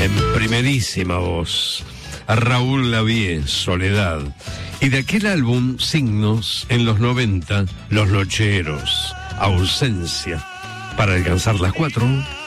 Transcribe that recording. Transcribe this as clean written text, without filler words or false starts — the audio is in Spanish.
en primerísima voz, a Raúl Lavie, Soledad. Y de aquel álbum, Signos, en los 90, Los Nocheros, Ausencia, para alcanzar las 4.